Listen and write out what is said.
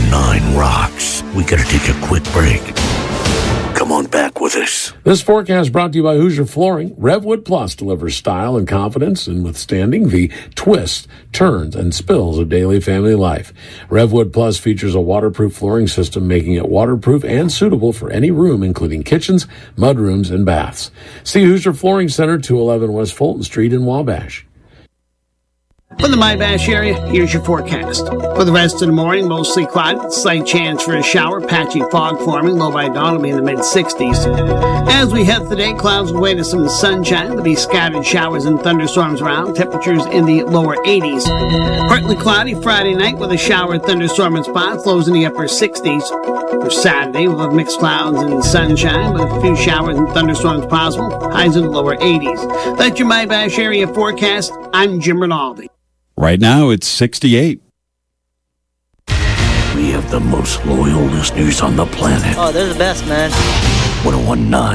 1019 rocks. We gotta take a quick break. Come on back with us. This forecast brought to you by Hoosier Flooring. Revwood Plus delivers style and confidence in withstanding the twists, turns, and spills of daily family life. Revwood Plus features a waterproof flooring system, making it waterproof and suitable for any room, including kitchens, mudrooms, and baths. See Hoosier Flooring Center, 211 West Fulton Street in Wabash. For the Mybash area, here's your forecast. For the rest of the morning, mostly cloudy, slight chance for a shower, patchy fog forming, low by dawn will be in the mid-60s. As we head today, clouds will way to some sunshine. There'll be scattered showers and thunderstorms around, temperatures in the lower 80s. Partly cloudy Friday night with a shower and thunderstorm in spots, lows in the upper 60s. For Saturday, we'll have mixed clouds and sunshine with a few showers and thunderstorms possible, highs in the lower 80s. That's your Mybash area forecast. I'm Jim Rinaldi. Right now, it's 68. We have the most loyal listeners on the planet. Oh, they're the best, man. 1019